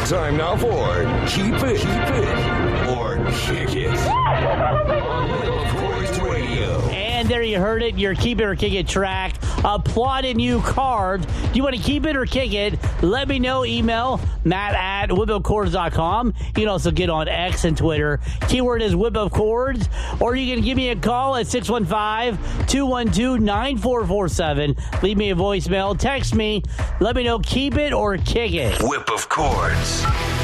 Time now for Keep It or Kick It on Whip of Chords Radio. And there you heard it, your Keep It or Kick It track. Applauded you carved. Do you want to keep it or kick it? Let me know. Email matt@whipofchords.com. You can also get on X and Twitter. Keyword is Whip of Chords. Or you can give me a call at 615-212-9447. Leave me a voicemail. Text me. Let me know. Keep it or kick it. Whip of Chords.